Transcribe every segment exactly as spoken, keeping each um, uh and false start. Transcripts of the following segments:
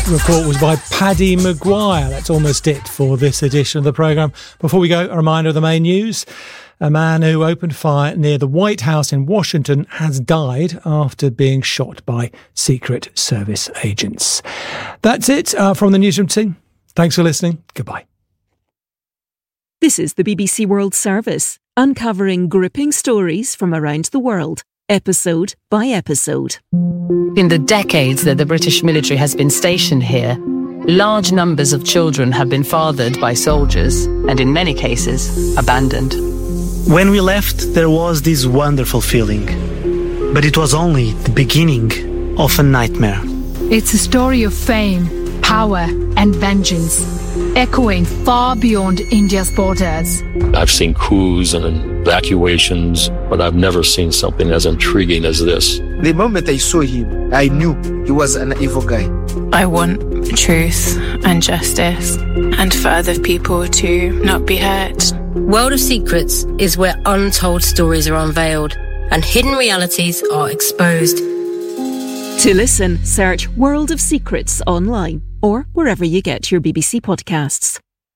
The report was by Paddy Maguire. That's almost it for this edition of the programme. Before we go, a reminder of the main news. A man who opened fire near the White House in Washington has died after being shot by Secret Service agents. That's it uh, from the newsroom team. Thanks for listening. Goodbye. This is the B B C World Service, uncovering gripping stories from around the world, episode by episode. In the decades that the British military has been stationed here, large numbers of children have been fathered by soldiers and, in many cases, abandoned. When we left, there was this wonderful feeling, but it was only the beginning of a nightmare. It's a story of fame, power and vengeance, echoing far beyond India's borders. I've seen coups and evacuations, but I've never seen something as intriguing as this. The moment I saw him, I knew he was an evil guy. I want truth and justice, and for other people to not be hurt. World of Secrets is where untold stories are unveiled and hidden realities are exposed. To listen, search World of Secrets online or wherever you get your B B C podcasts.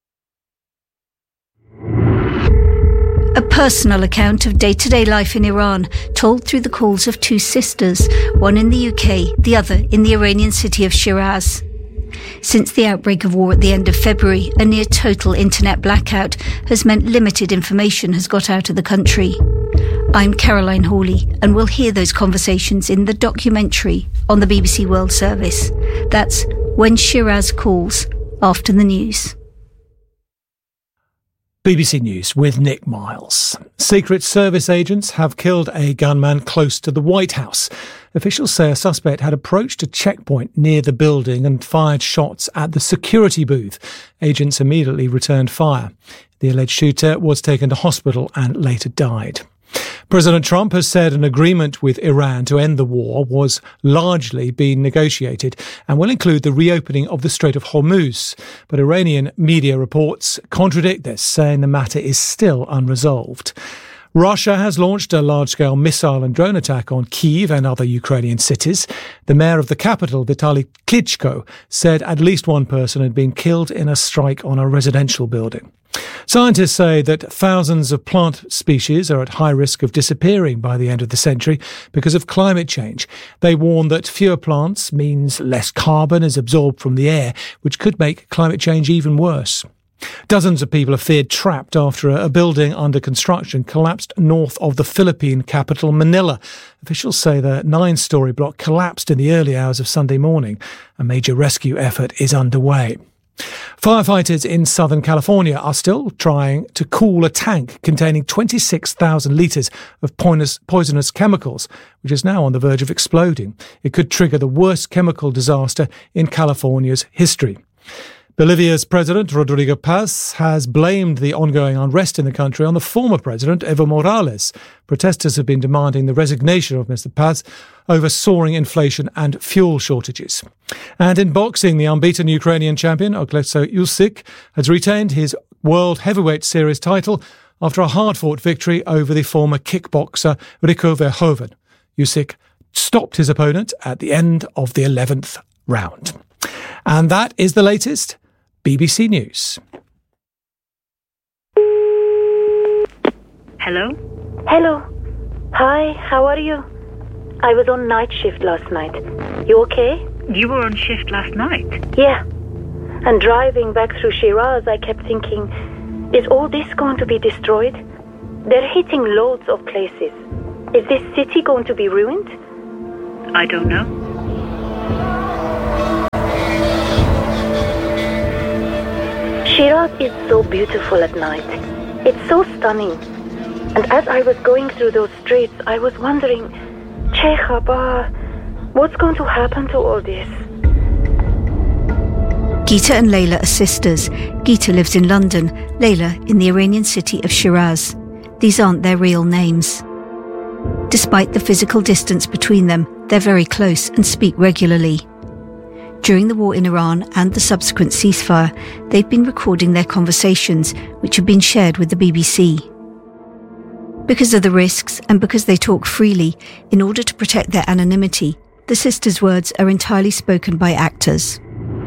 A personal account of day-to-day life in Iran, told through the calls of two sisters, one in the U K, the other in the Iranian city of Shiraz. Since the outbreak of war at the end of February, a near-total internet blackout has meant limited information has got out of the country. I'm Caroline Hawley, and we'll hear those conversations in the documentary on the B B C World Service. That's When Shiraz Calls, after the news. B B C News with Nick Miles. Secret Service agents have killed a gunman close to the White House. Officials say a suspect had approached a checkpoint near the building and fired shots at the security booth. Agents immediately returned fire. The alleged shooter was taken to hospital and later died. President Trump has said an agreement with Iran to end the war was largely being negotiated and will include the reopening of the Strait of Hormuz. But Iranian media reports contradict this, saying the matter is still unresolved. Russia has launched a large-scale missile and drone attack on Kyiv and other Ukrainian cities. The mayor of the capital, Vitaly Klitschko, said at least one person had been killed in a strike on a residential building. Scientists say that thousands of plant species are at high risk of disappearing by the end of the century because of climate change. They warn that fewer plants means less carbon is absorbed from the air, which could make climate change even worse. Dozens of people are feared trapped after a building under construction collapsed north of the Philippine capital, Manila. Officials say the nine-storey block collapsed in the early hours of Sunday morning. A major rescue effort is underway. Firefighters in Southern California are still trying to cool a tank containing twenty-six thousand litres of poisonous chemicals, which is now on the verge of exploding. It could trigger the worst chemical disaster in California's history. Bolivia's President, Rodrigo Paz, has blamed the ongoing unrest in the country on the former president, Evo Morales. Protesters have been demanding the resignation of Mister Paz over soaring inflation and fuel shortages. And in boxing, the unbeaten Ukrainian champion, Oleksiy Usyk, has retained his World Heavyweight Series title after a hard-fought victory over the former kickboxer Rico Verhoeven. Usyk stopped his opponent at the end of the eleventh round. And that is the latest B B C News. Hello? Hello. Hi, how are you? I was on night shift last night. You okay? You were on shift last night? Yeah. And driving back through Shiraz, I kept thinking, is all this going to be destroyed? They're hitting loads of places. Is this city going to be ruined? I don't know. Shiraz is so beautiful at night. It's so stunning. And as I was going through those streets, I was wondering, Che Khabar, what's going to happen to all this? Geeta and Layla are sisters. Geeta lives in London, Layla in the Iranian city of Shiraz. These aren't their real names. Despite the physical distance between them, they're very close and speak regularly. During the war in Iran and the subsequent ceasefire, they've been recording their conversations, which have been shared with the B B C. Because of the risks and because they talk freely, in order to protect their anonymity, the sisters' words are entirely spoken by actors.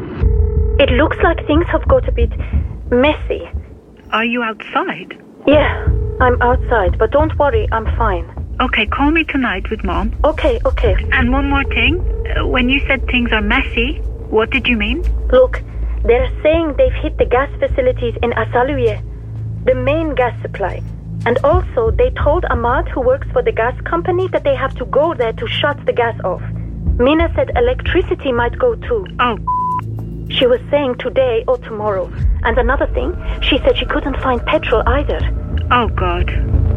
It looks like things have got a bit messy. Are you outside? Yeah, I'm outside, but don't worry, I'm fine. Okay, call me tonight with Mom. Okay, okay. And one more thing. Uh, when you said things are messy, what did you mean? Look, they're saying they've hit the gas facilities in Asaluye, the main gas supply. And also, they told Ahmad, who works for the gas company, that they have to go there to shut the gas off. Mina said electricity might go too. Oh. She was saying today or tomorrow. And another thing, she said she couldn't find petrol either. Oh, God.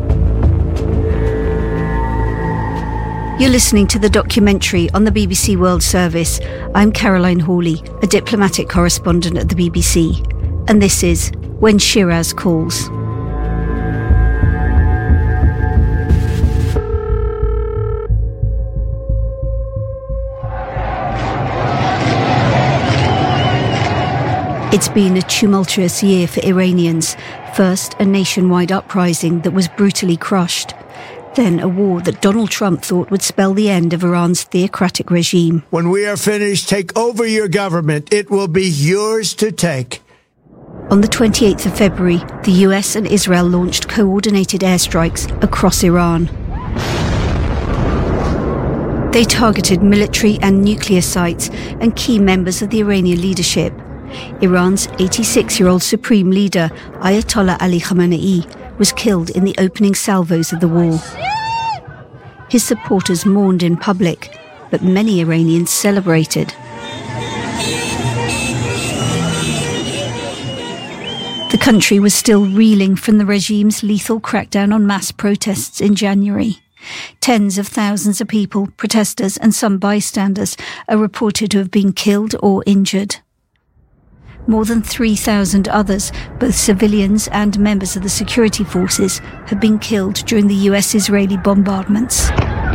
You're listening to the documentary on the B B C World Service. I'm Caroline Hawley, a diplomatic correspondent at the B B C. And this is When Shiraz Calls. It's been a tumultuous year for Iranians. First, a nationwide uprising that was brutally crushed. Then a war that Donald Trump thought would spell the end of Iran's theocratic regime. When we are finished, take over your government. It will be yours to take. On the twenty-eighth of February, the U S and Israel launched coordinated airstrikes across Iran. They targeted military and nuclear sites and key members of the Iranian leadership. Iran's eighty-six-year-old supreme leader, Ayatollah Ali Khamenei, was killed in the opening salvos of the war. His supporters mourned in public, but many Iranians celebrated. The country was still reeling from the regime's lethal crackdown on mass protests in January. Tens of thousands of people, protesters and some bystanders, are reported to have been killed or injured. More than three thousand others, both civilians and members of the security forces, have been killed during the U S-Israeli bombardments.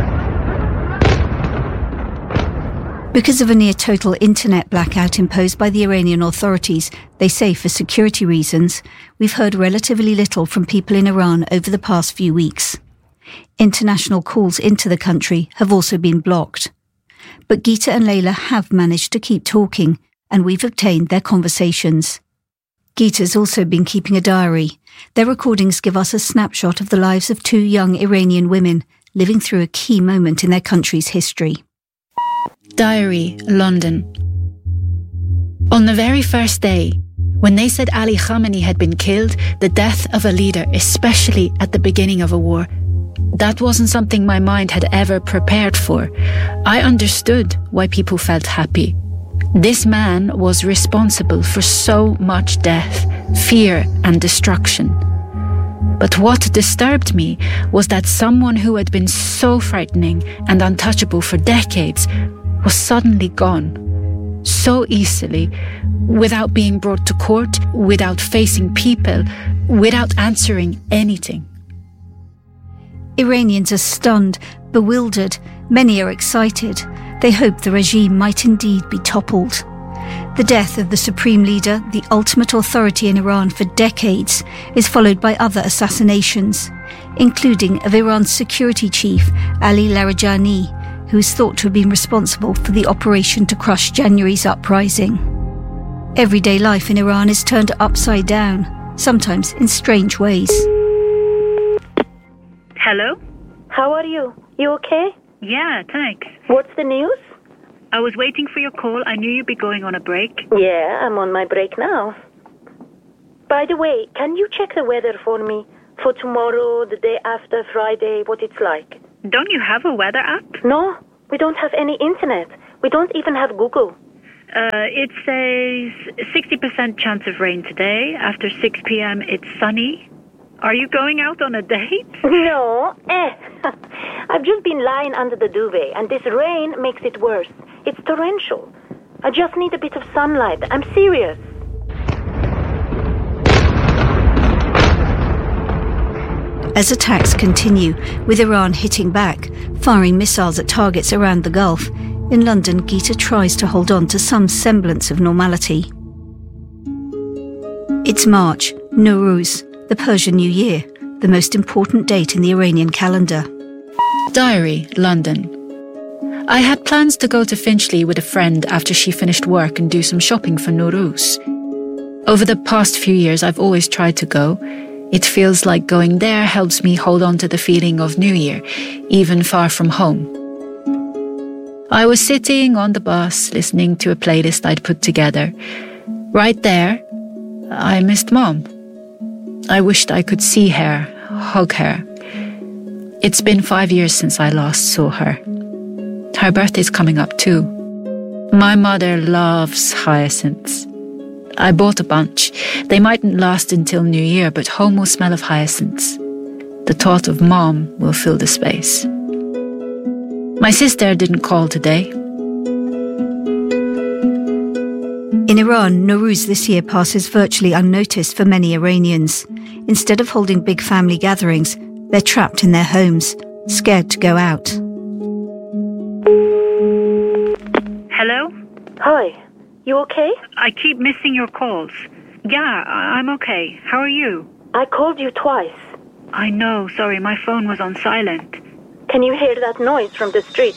Because of a near-total internet blackout imposed by the Iranian authorities, they say for security reasons, we've heard relatively little from people in Iran over the past few weeks. International calls into the country have also been blocked. But Geeta and Layla have managed to keep talking, and we've obtained their conversations. Geeta's also been keeping a diary. Their recordings give us a snapshot of the lives of two young Iranian women living through a key moment in their country's history. Diary, London. On the very first day, when they said Ali Khamenei had been killed, the death of a leader, especially at the beginning of a war, that wasn't something my mind had ever prepared for. I understood why people felt happy. This man was responsible for so much death, fear and destruction. But what disturbed me was that someone who had been so frightening and untouchable for decades was suddenly gone, so easily, without being brought to court, without facing people, without answering anything. Iranians are stunned, bewildered. Many are excited. They hope the regime might indeed be toppled. The death of the supreme leader, the ultimate authority in Iran for decades, is followed by other assassinations, including of Iran's security chief, Ali Larijani, who is thought to have been responsible for the operation to crush January's uprising. Everyday life in Iran is turned upside down, sometimes in strange ways. Hello? How are you? You okay? Yeah, thanks. What's the news? I was waiting for your call. I knew you'd be going on a break. Yeah, I'm on my break now. By the way, can you check the weather for me? For tomorrow, the day after, Friday, what it's like? Don't you have a weather app? No, we don't have any internet. We don't even have Google. Uh, it says sixty percent chance of rain today. After six p.m. it's sunny. Are you going out on a date? No, eh. I've just been lying under the duvet, and this rain makes it worse. It's torrential. I just need a bit of sunlight. I'm serious. As attacks continue, with Iran hitting back, firing missiles at targets around the Gulf, in London, Geeta tries to hold on to some semblance of normality. It's March, Nowruz, the Persian New Year, the most important date in the Iranian calendar. Diary, London. I had plans to go to Finchley with a friend after she finished work and do some shopping for Nowruz. Over the past few years, I've always tried to go. It feels like going there helps me hold on to the feeling of New Year, even far from home. I was sitting on the bus, listening to a playlist I'd put together. Right there, I missed Mom. I wished I could see her, hug her. It's been five years since I last saw her. Her birthday's coming up too. My mother loves hyacinths. I bought a bunch. They mightn't last until New Year, but home will smell of hyacinths. The thought of Mom will fill the space. My sister didn't call today. In Iran, Nowruz this year passes virtually unnoticed for many Iranians. Instead of holding big family gatherings, they're trapped in their homes, scared to go out. Hello? Hi. You okay? I keep missing your calls. Yeah, I- I'm okay. How are you? I called you twice. I know, sorry, my phone was on silent. Can you hear that noise from the street?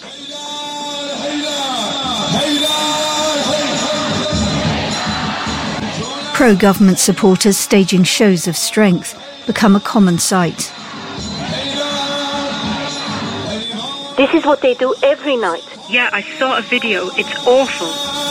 Pro-government supporters staging shows of strength become a common sight. This is what they do every night. Yeah, I saw a video. It's awful.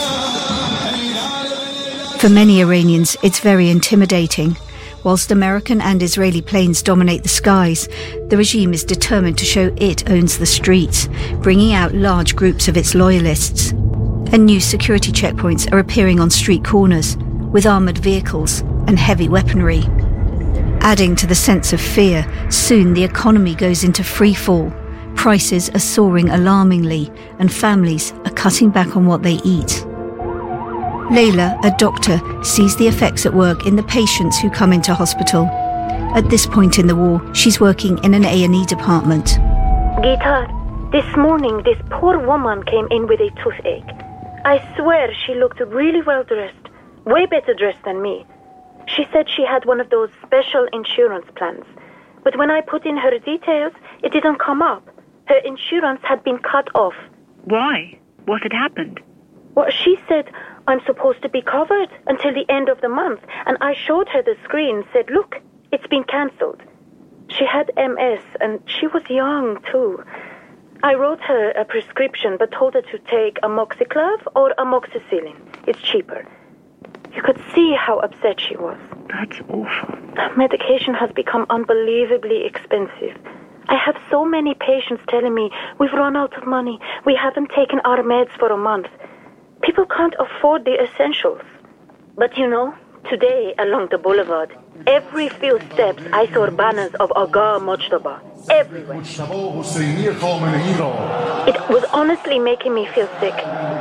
For many Iranians, it's very intimidating. Whilst American and Israeli planes dominate the skies, the regime is determined to show it owns the streets, bringing out large groups of its loyalists. And new security checkpoints are appearing on street corners, with armoured vehicles and heavy weaponry. Adding to the sense of fear, soon the economy goes into free fall. Prices are soaring alarmingly, and families are cutting back on what they eat. Layla, a doctor, sees the effects at work in the patients who come into hospital. At this point in the war, she's working in an A and E department. Gitar, this morning this poor woman came in with a toothache. I swear she looked really well dressed, way better dressed than me. She said she had one of those special insurance plans. But when I put in her details, it didn't come up. Her insurance had been cut off. Why? What had happened? Well, she said, I'm supposed to be covered until the end of the month, and I showed her the screen and said, look, it's been cancelled. She had M S, and she was young, too. I wrote her a prescription, but told her to take amoxiclav or amoxicillin. It's cheaper. You could see how upset she was. That's awful. Medication has become unbelievably expensive. I have so many patients telling me, we've run out of money. We haven't taken our meds for a month. People can't afford the essentials. But you know, today along the boulevard, every few steps I saw banners of Agha Mujtaba. Everywhere. It was honestly making me feel sick.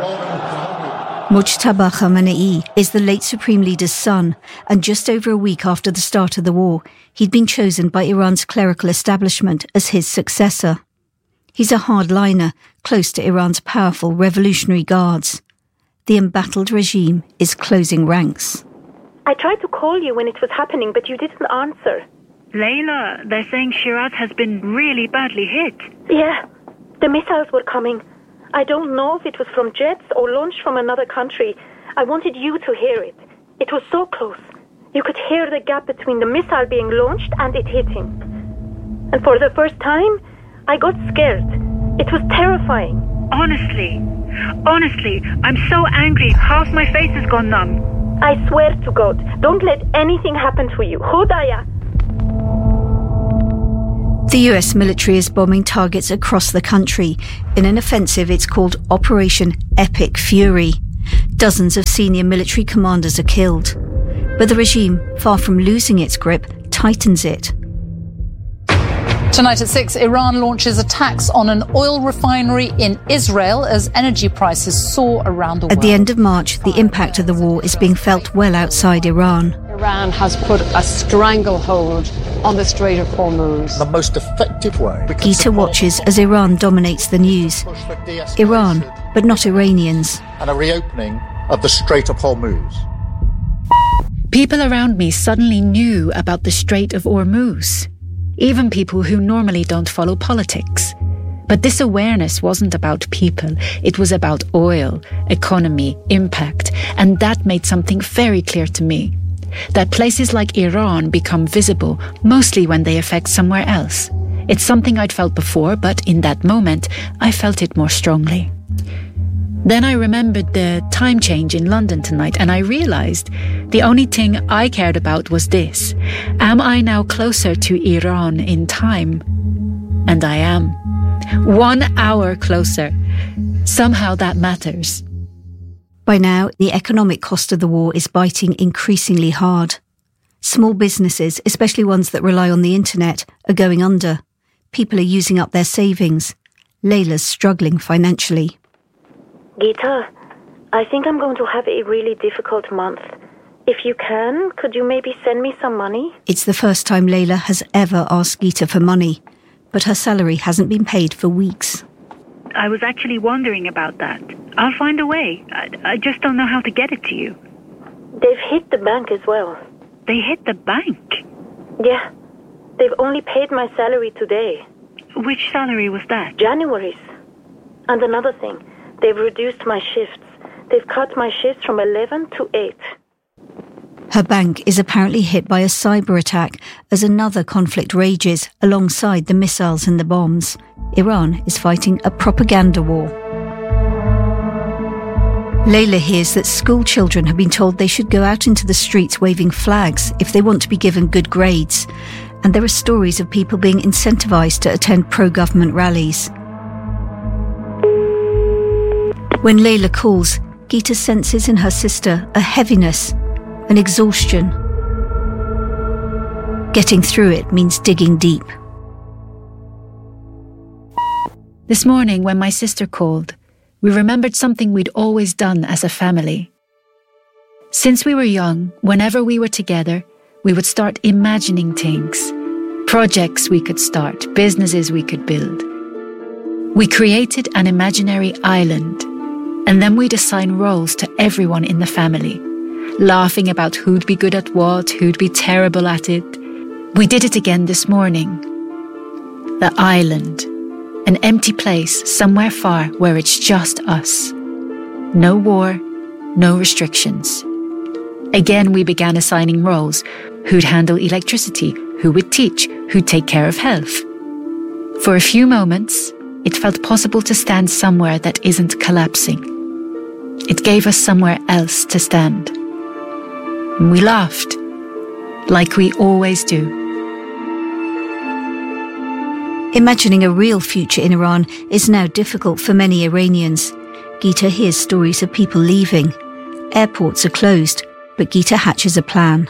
Mujtaba Khamenei is the late Supreme Leader's son, and just over a week after the start of the war, he'd been chosen by Iran's clerical establishment as his successor. He's a hardliner, close to Iran's powerful revolutionary guards. The embattled regime is closing ranks. I tried to call you when it was happening, but you didn't answer. Layla, they're saying Shiraz has been really badly hit. Yeah, the missiles were coming. I don't know if it was from jets or launched from another country. I wanted you to hear it. It was so close. You could hear the gap between the missile being launched and it hitting. And for the first time, I got scared. It was terrifying. Honestly, honestly, I'm so angry. Half my face has gone numb. I swear to God, don't let anything happen to you. Hodaya! The U S military is bombing targets across the country in an offensive it's called Operation Epic Fury. Dozens of senior military commanders are killed. But the regime, far from losing its grip, tightens it. Tonight at six, Iran launches attacks on an oil refinery in Israel as energy prices soar around the world. At the end of March, the impact of the war is being felt well outside Iran. Iran has put a stranglehold on the Strait of Hormuz. The most effective way. Gita watches as Iran dominates the news. Iran, but not Iranians. And a reopening of the Strait of Hormuz. People around me suddenly knew about the Strait of Hormuz. Even people who normally don't follow politics. But this awareness wasn't about people. It was about oil, economy, impact. And that made something very clear to me. That places like Iran become visible mostly when they affect somewhere else. It's something I'd felt before, but in that moment, I felt it more strongly. Then I remembered the time change in London tonight, and I realised the only thing I cared about was this. Am I now closer to Iran in time? And I am. One hour closer. Somehow that matters. By now, the economic cost of the war is biting increasingly hard. Small businesses, especially ones that rely on the internet, are going under. People are using up their savings. Layla's struggling financially. Geeta, I think I'm going to have a really difficult month. If you can, could you maybe send me some money? It's the first time Layla has ever asked Geeta for money, but her salary hasn't been paid for weeks. I was actually wondering about that. I'll find a way. I, I just don't know how to get it to you. They've hit the bank as well. They hit the bank? Yeah. They've only paid my salary today. Which salary was that? January's. And another thing, they've reduced my shifts. They've cut my shifts from eleven to eight. Her bank is apparently hit by a cyber attack as another conflict rages alongside the missiles and the bombs. Iran is fighting a propaganda war. Layla hears that school children have been told they should go out into the streets waving flags if they want to be given good grades. And there are stories of people being incentivized to attend pro-government rallies. When Layla calls, Geeta senses in her sister a heaviness, an exhaustion. Getting through it means digging deep. This morning, when my sister called, we remembered something we'd always done as a family. Since we were young, whenever we were together, we would start imagining things, projects we could start, businesses we could build. We created an imaginary island, and then we'd assign roles to everyone in the family, laughing about who'd be good at what, who'd be terrible at it. We did it again this morning. The island, an empty place somewhere far where it's just us. No war, no restrictions. Again, we began assigning roles. Who'd handle electricity? Who would teach? Who'd take care of health? For a few moments, it felt possible to stand somewhere that isn't collapsing. It gave us somewhere else to stand. And we laughed, like we always do. Imagining a real future in Iran is now difficult for many Iranians. Geeta hears stories of people leaving. Airports are closed, but Geeta hatches a plan.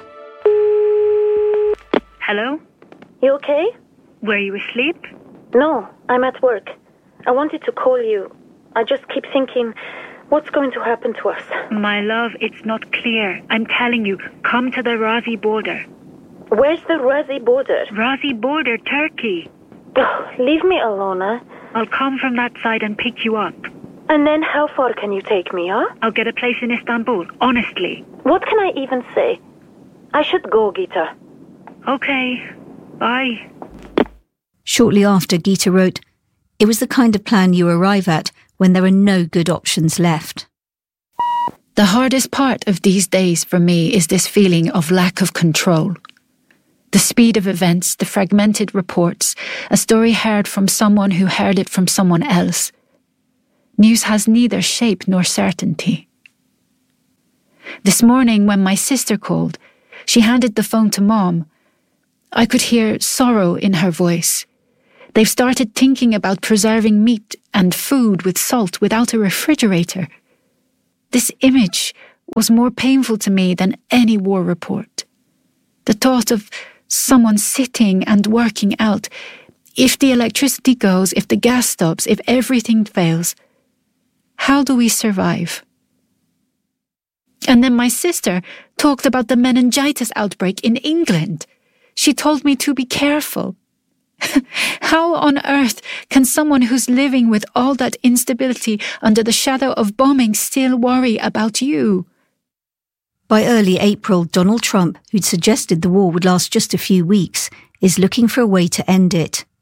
Hello? You okay? Were you asleep? No, I'm at work. I wanted to call you. I just keep thinking, what's going to happen to us? My love, it's not clear. I'm telling you, come to the Razi border. Where's the Razi border? Razi border, Turkey. Oh, leave me alone, huh? I'll come from that side and pick you up. And then how far can you take me, huh? I'll get a place in Istanbul, honestly. What can I even say? I should go, Geeta. Okay, bye. Shortly after, Geeta wrote, "It was the kind of plan you arrive at when there are no good options left." The hardest part of these days for me is this feeling of lack of control. The speed of events, the fragmented reports, a story heard from someone who heard it from someone else. News has neither shape nor certainty. This morning, when my sister called, she handed the phone to Mom. I could hear sorrow in her voice. They've started thinking about preserving meat and food with salt without a refrigerator. This image was more painful to me than any war report. The thought of someone sitting and working out. If the electricity goes, if the gas stops, if everything fails, how do we survive? And then my sister talked about the meningitis outbreak in England. She told me to be careful. How on earth can someone who's living with all that instability under the shadow of bombing still worry about you? By early April, Donald Trump, who'd suggested the war would last just a few weeks, is looking for a way to end it.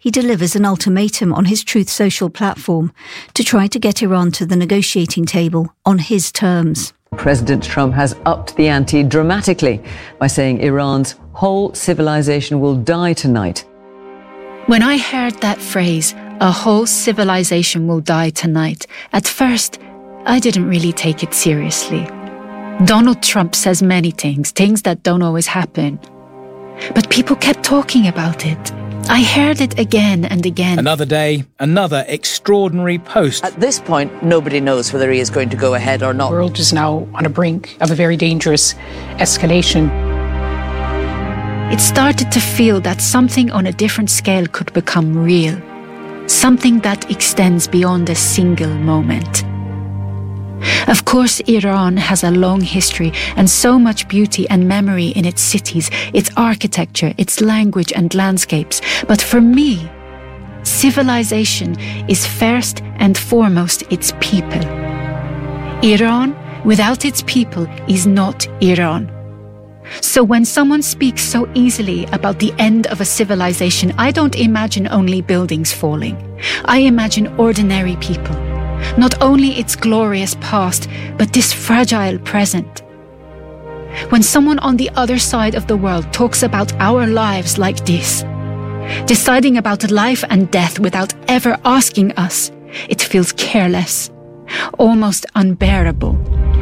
he delivers an ultimatum on his Truth Social platform to try to get Iran to the negotiating table on his terms. President Trump has upped the ante dramatically by saying Iran's whole civilization will die tonight. When I heard that phrase, a whole civilization will die tonight, at first, I didn't really take it seriously. Donald Trump says many things, things that don't always happen. But people kept talking about it. I heard it again and again. Another day, another extraordinary post. At this point, nobody knows whether he is going to go ahead or not. The world is now on a brink of a very dangerous escalation. It started to feel that something on a different scale could become real. Something that extends beyond a single moment. Of course, Iran has a long history and so much beauty and memory in its cities, its architecture, its language and landscapes. But for me, civilization is first and foremost its people. Iran, without its people, is not Iran. So when someone speaks so easily about the end of a civilization, I don't imagine only buildings falling. I imagine ordinary people. Not only its glorious past, but this fragile present. When someone on the other side of the world talks about our lives like this, deciding about life and death without ever asking us, it feels careless, almost unbearable.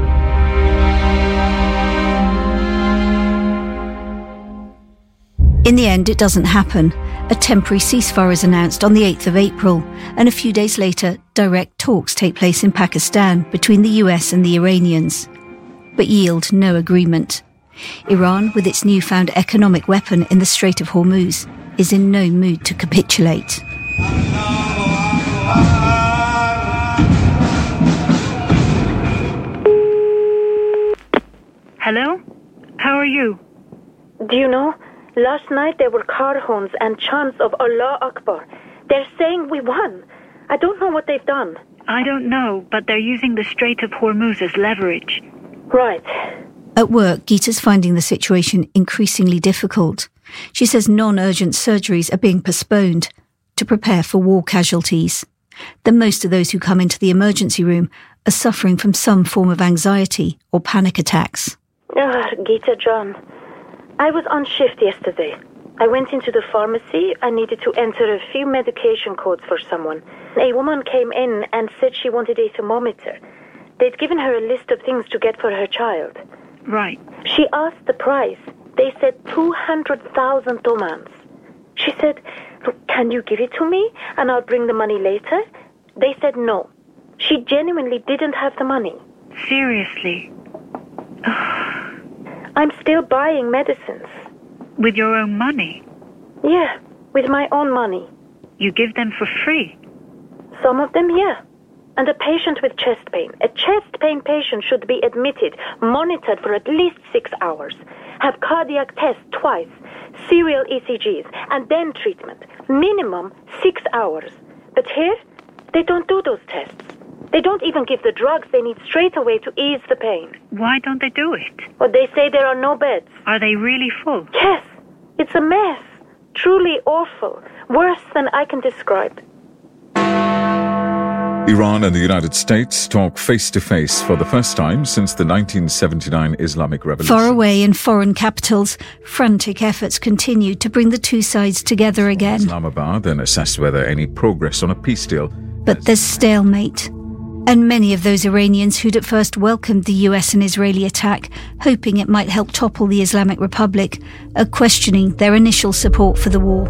In the end, it doesn't happen. A temporary ceasefire is announced on the eighth of April, and a few days later, direct talks take place in Pakistan between the U S and the Iranians, but yield no agreement. Iran, with its newfound economic weapon in the Strait of Hormuz, is in no mood to capitulate. Hello? How are you? Do you know? Last night there were car horns and chants of Allah Akbar. They're saying we won. I don't know what they've done. I don't know, but they're using the Strait of Hormuz as leverage. Right. At work, Geeta's finding the situation increasingly difficult. She says non-urgent surgeries are being postponed to prepare for war casualties. That most of those who come into the emergency room are suffering from some form of anxiety or panic attacks. Ah, Geeta John. I was on shift yesterday. I went into the pharmacy. I needed to enter a few medication codes for someone. A woman came in and said she wanted a thermometer. They'd given her a list of things to get for her child. Right. She asked the price. They said two hundred thousand tomans. She said, "Can you give it to me and I'll bring the money later?" They said no. She genuinely didn't have the money. Seriously? I'm still buying medicines. With your own money? Yeah, with my own money. You give them for free? Some of them, yeah. And a patient with chest pain. A chest pain patient should be admitted, monitored for at least six hours, have cardiac tests twice, serial E C Gs, and then treatment. Minimum six hours. But here, they don't do those tests. They don't even give the drugs they need straight away to ease the pain. Why don't they do it? Well, they say there are no beds. Are they really full? Yes. It's a mess. Truly awful. Worse than I can describe. Iran and the United States talk face-to-face for the first time since the nineteen seventy-nine Islamic Revolution. Far away in foreign capitals, frantic efforts continue to bring the two sides together again. Islamabad then assess whether any progress on a peace deal. But there's stalemate. And many of those Iranians who'd at first welcomed the U S and Israeli attack, hoping it might help topple the Islamic Republic, are questioning their initial support for the war.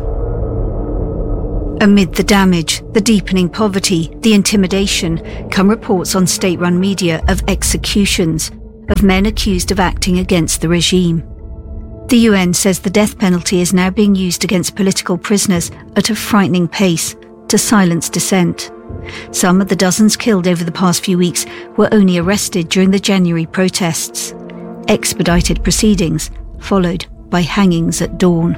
Amid the damage, the deepening poverty, the intimidation, come reports on state-run media of executions, of men accused of acting against the regime. The U N says the death penalty is now being used against political prisoners at a frightening pace to silence dissent. Some of the dozens killed over the past few weeks were only arrested during the January protests. Expedited proceedings, followed by hangings at dawn.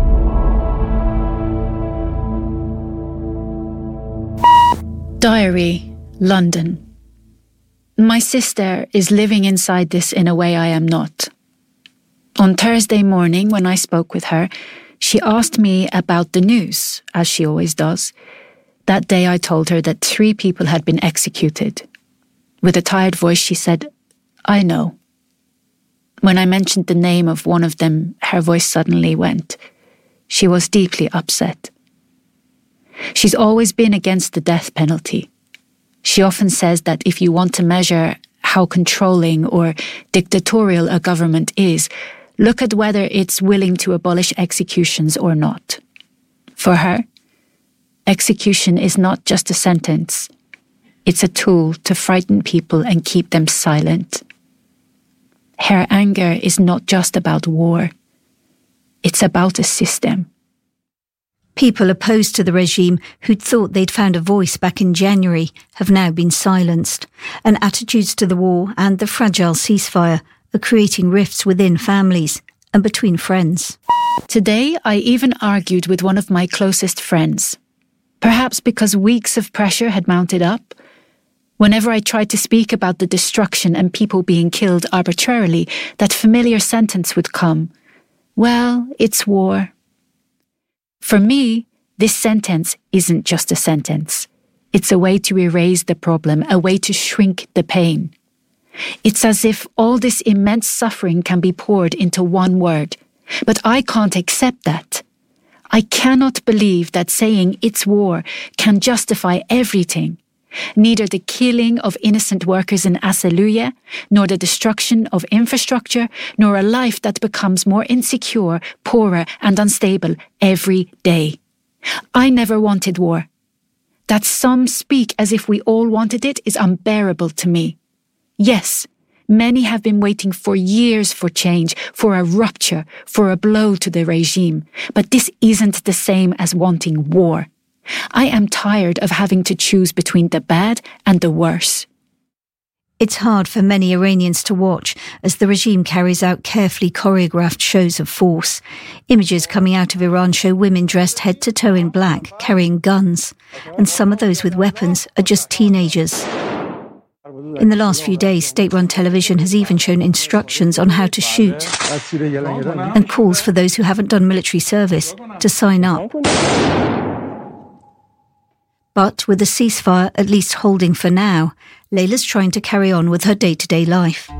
Diary, London. My sister is living inside this in a way I am not. On Thursday morning, when I spoke with her, She asked me about the news, as she always does. That day I told her that three people had been executed. With a tired voice she said, "I know." When I mentioned the name of one of them, her voice suddenly went. She was deeply upset. She's always been against the death penalty. She often says that if you want to measure how controlling or dictatorial a government is, look at whether it's willing to abolish executions or not. For her, execution is not just a sentence. It's a tool to frighten people and keep them silent. Her anger is not just about war. It's about a system. People opposed to the regime who'd thought they'd found a voice back in January have now been silenced, and attitudes to the war and the fragile ceasefire are creating rifts within families and between friends. Today, I even argued with one of my closest friends. Perhaps because weeks of pressure had mounted up. Whenever I tried to speak about the destruction and people being killed arbitrarily, that familiar sentence would come. Well, it's war. For me, this sentence isn't just a sentence. It's a way to erase the problem, a way to shrink the pain. It's as if all this immense suffering can be poured into one word. But I can't accept that. I cannot believe that saying it's war can justify everything. Neither the killing of innocent workers in Asaluya, nor the destruction of infrastructure, nor a life that becomes more insecure, poorer and unstable every day. I never wanted war. That some speak as if we all wanted it is unbearable to me. Yes, many have been waiting for years for change, for a rupture, for a blow to the regime. But this isn't the same as wanting war. I am tired of having to choose between the bad and the worse. It's hard for many Iranians to watch as the regime carries out carefully choreographed shows of force. Images coming out of Iran show women dressed head to toe in black, carrying guns, and some of those with weapons are just teenagers. In the last few days, state-run television has even shown instructions on how to shoot and calls for those who haven't done military service to sign up. But with the ceasefire at least holding for now, Layla's trying to carry on with her day-to-day life.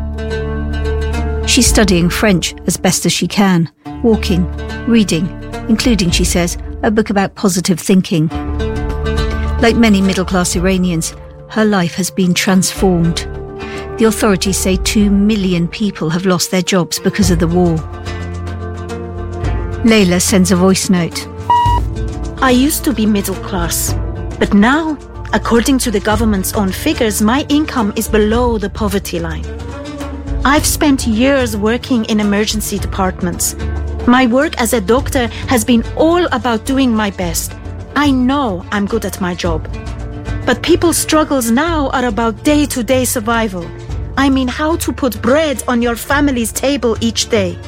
She's studying French as best as she can, walking, reading, including, she says, a book about positive thinking. Like many middle-class Iranians, her life has been transformed. The authorities say two million people have lost their jobs because of the war. Layla sends a voice note. I used to be middle class, but now, according to the government's own figures, my income is below the poverty line. I've spent years working in emergency departments. My work as a doctor has been all about doing my best. I know I'm good at my job. But people's struggles now are about day-to-day survival. I mean, how to put bread on your family's table each day.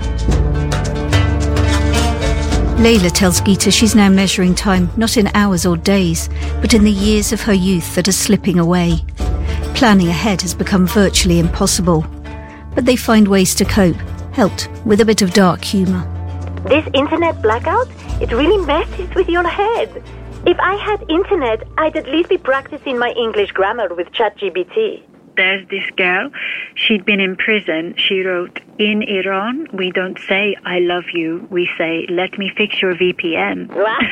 Layla tells Geeta she's now measuring time not in hours or days, but in the years of her youth that are slipping away. Planning ahead has become virtually impossible. But they find ways to cope, helped with a bit of dark humour. This internet blackout, it really messes with your head. If I had internet, I'd at least be practicing my English grammar with ChatGPT. There's this girl, she'd been in prison. She wrote, in Iran, we don't say, I love you. We say, let me fix your V P N.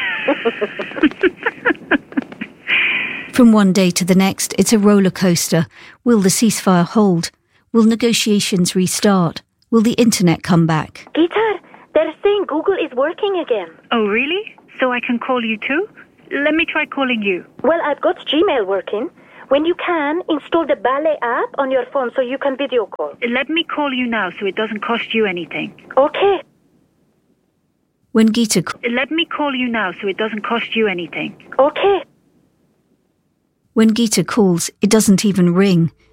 From one day to the next, it's a roller coaster. Will the ceasefire hold? Will negotiations restart? Will the internet come back? Geeta, they're saying Google is working again. Oh, really? So I can call you too? Let me try calling you. Well, I've got Gmail working. When you can, install the Ballet app on your phone so you can video call. Let me call you now so it doesn't cost you anything. Okay. When Geeta... Let me call you now so it doesn't cost you anything. Okay. When Geeta calls, it doesn't even ring.